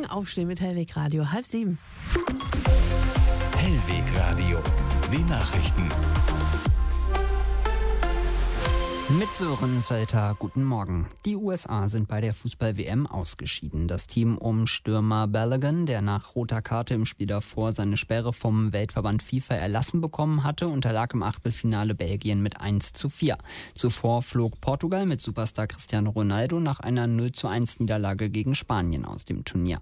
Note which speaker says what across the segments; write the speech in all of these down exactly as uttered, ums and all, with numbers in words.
Speaker 1: Morgen, aufstehen mit Hellweg Radio, halb sieben.
Speaker 2: Hellweg Radio, die Nachrichten.
Speaker 3: Mit Sören Selter, guten Morgen. Die U S A sind bei der Fußball-W M ausgeschieden. Das Team um Stürmer Balogun, der nach roter Karte im Spiel davor seine Sperre vom Weltverband FIFA erlassen bekommen hatte, unterlag im Achtelfinale Belgien mit eins zu vier. Zuvor flog Portugal mit Superstar Cristiano Ronaldo nach einer null zu eins Niederlage gegen Spanien aus dem Turnier.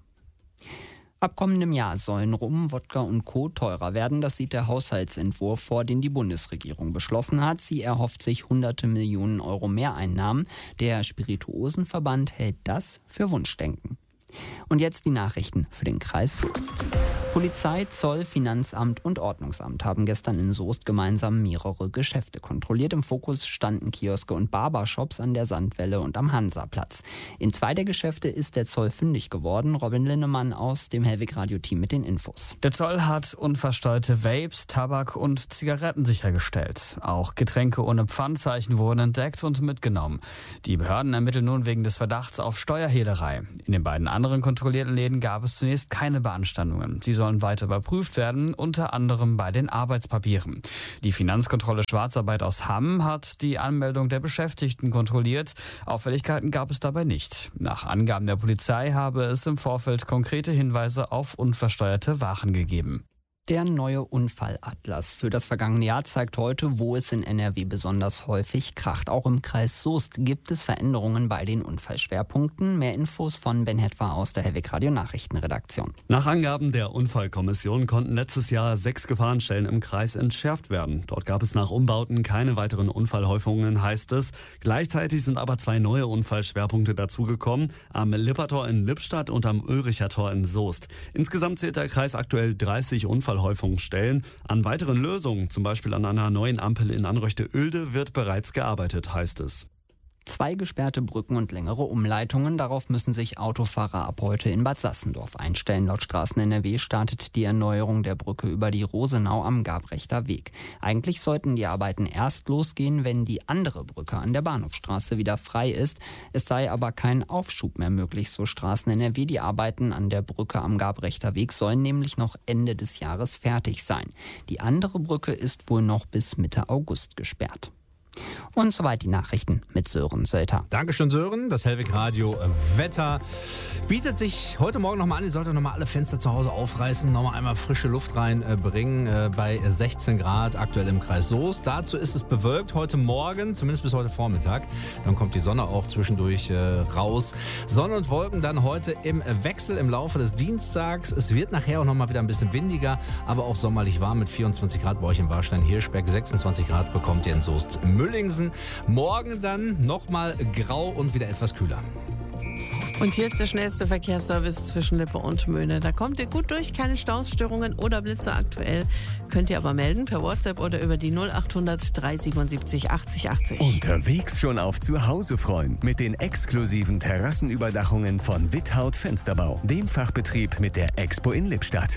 Speaker 3: Ab kommendem Jahr sollen Rum, Wodka und Co. teurer werden. Das sieht der Haushaltsentwurf vor, den die Bundesregierung beschlossen hat. Sie erhofft sich hunderte Millionen Euro Mehreinnahmen. Der Spirituosenverband hält das für Wunschdenken. Und jetzt die Nachrichten für den Kreis Soest. Polizei, Zoll, Finanzamt und Ordnungsamt haben gestern in Soest gemeinsam mehrere Geschäfte kontrolliert. Im Fokus standen Kioske und Barbershops an der Sandwelle und am Hansaplatz. In zwei der Geschäfte ist der Zoll fündig geworden. Robin Linnemann aus dem Hellweg-Radio-Team mit den Infos.
Speaker 4: Der Zoll hat unversteuerte Vapes, Tabak und Zigaretten sichergestellt. Auch Getränke ohne Pfandzeichen wurden entdeckt und mitgenommen. Die Behörden ermitteln nun wegen des Verdachts auf Steuerhehlerei. In den beiden anderen kontrollierten Läden gab es zunächst keine Beanstandungen. Sie sollen weiter überprüft werden, unter anderem bei den Arbeitspapieren. Die Finanzkontrolle Schwarzarbeit aus Hamm hat die Anmeldung der Beschäftigten kontrolliert. Auffälligkeiten gab es dabei nicht. Nach Angaben der Polizei habe es im Vorfeld konkrete Hinweise auf unversteuerte Waren gegeben.
Speaker 3: Der neue Unfallatlas für das vergangene Jahr zeigt heute, wo es in N R W besonders häufig kracht. Auch im Kreis Soest gibt es Veränderungen bei den Unfallschwerpunkten. Mehr Infos von Ben Hetwa aus der Hellweg Radio Nachrichtenredaktion.
Speaker 5: Nach Angaben der Unfallkommission konnten letztes Jahr sechs Gefahrenstellen im Kreis entschärft werden. Dort gab es nach Umbauten keine weiteren Unfallhäufungen, heißt es. Gleichzeitig sind aber zwei neue Unfallschwerpunkte dazugekommen, am Lippertor in Lippstadt und am Ulricher Tor in Soest. Insgesamt zählt der Kreis aktuell dreißig Unfallhäufungen. Stellen. An weiteren Lösungen, zum Beispiel an einer neuen Ampel in Anröchte-Oelde, wird bereits gearbeitet, heißt es.
Speaker 3: Zwei gesperrte Brücken und längere Umleitungen. Darauf müssen sich Autofahrer ab heute in Bad Sassendorf einstellen. Laut Straßen N R W startet die Erneuerung der Brücke über die Rosenau am Gabrechter Weg. Eigentlich sollten die Arbeiten erst losgehen, wenn die andere Brücke an der Bahnhofstraße wieder frei ist. Es sei aber kein Aufschub mehr möglich, so Straßen N R W. Die Arbeiten an der Brücke am Gabrechter Weg sollen nämlich noch Ende des Jahres fertig sein. Die andere Brücke ist wohl noch bis Mitte August gesperrt. Und soweit die Nachrichten mit Sören Selter.
Speaker 6: Dankeschön, Sören. Das Hellweg Radio Wetter bietet sich heute Morgen nochmal an. Ihr solltet nochmal alle Fenster zu Hause aufreißen, nochmal einmal frische Luft reinbringen. Äh, bei sechzehn Grad aktuell im Kreis Soest. Dazu ist es bewölkt heute Morgen, zumindest bis heute Vormittag. Dann kommt die Sonne auch zwischendurch äh, raus. Sonne und Wolken dann heute im Wechsel im Laufe des Dienstags. Es wird nachher auch nochmal wieder ein bisschen windiger, aber auch sommerlich warm mit vierundzwanzig Grad bei euch in Warstein-Hirschberg. sechsundzwanzig Grad bekommt ihr in Soest Müllingsen. Morgen dann nochmal grau und wieder etwas kühler.
Speaker 1: Und hier ist der schnellste Verkehrsservice zwischen Lippe und Möhne. Da kommt ihr gut durch, keine Stausstörungen oder Blitze aktuell. Könnt ihr aber melden per WhatsApp oder über die null acht hundert dreihundertsiebenundsiebzig achtzig achtzig.
Speaker 2: Unterwegs schon auf Zuhause freuen mit den exklusiven Terrassenüberdachungen von Withaut Fensterbau, dem Fachbetrieb mit der Expo in Lippstadt.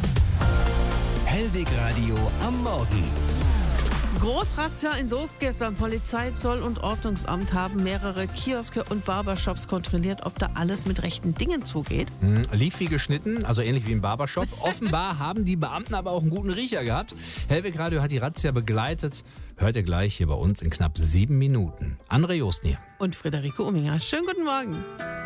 Speaker 2: Hellweg Radio am Morgen.
Speaker 1: Großrazzia in Soest gestern. Polizei, Zoll und Ordnungsamt haben mehrere Kioske und Barbershops kontrolliert, ob da alles mit rechten Dingen zugeht.
Speaker 6: Hm, lief wie geschnitten, also ähnlich wie im Barbershop. Offenbar haben die Beamten aber auch einen guten Riecher gehabt. Hellweg Radio hat die Razzia begleitet. Hört ihr gleich hier bei uns in knapp sieben Minuten. André Jostny
Speaker 1: und Friederike Uminger. Schönen guten Morgen.